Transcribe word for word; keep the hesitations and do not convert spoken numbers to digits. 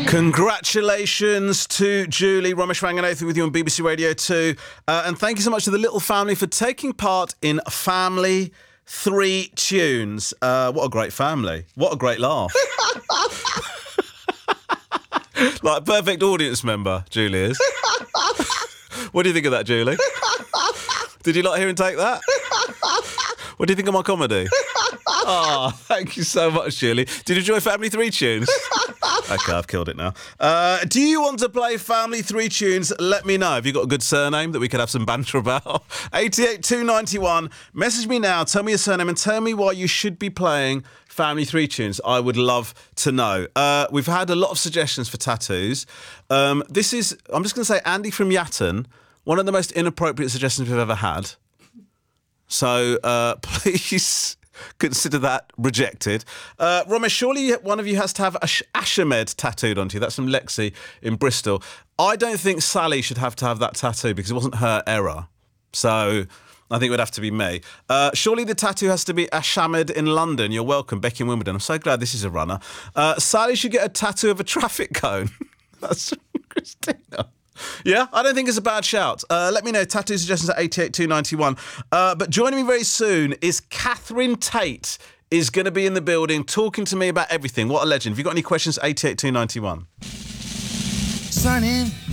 Congratulations to Julie. Ramesh Ranganathan with you on B B C Radio two. Uh, and thank you so much to the Little Family for taking part in Family Three Tunes. Uh, what a great family. What a great laugh. Like, perfect audience member, Julie is. What do you think of that, Julie? Did you like hear and take that? What do you think of my comedy? Oh, thank you so much, Julie. Did you enjoy Family Three Tunes? OK, I've killed it now. Uh, do you want to play Family Three Tunes? Let me know. Have you got a good surname that we could have some banter about? eight eight two nine one. Message me now. Tell me your surname and tell me why you should be playing Family Three Tunes. I would love to know. Uh, we've had a lot of suggestions for tattoos. Um, this is, I'm just going to say, Andy from Yatton, one of the most inappropriate suggestions we've ever had. So uh, please consider that rejected. Uh, Ramesh, surely one of you has to have Ash- Ashamed tattooed onto you. That's from Lexi in Bristol. I don't think Sally should have to have that tattoo because it wasn't her error. So I think it would have to be me. Uh, surely the tattoo has to be Ashamed in London. You're welcome, Becky in Wimbledon. I'm so glad this is a runner. Uh, Sally should get a tattoo of a traffic cone. That's from Christina. Yeah, I don't think it's a bad shout. Uh, let me know, tattoo suggestions at eight eight two nine one. Uh, but joining me very soon is Catherine Tate is going to be in the building talking to me about everything. What a legend. Have you got any questions? eight eight two nine one. Sunny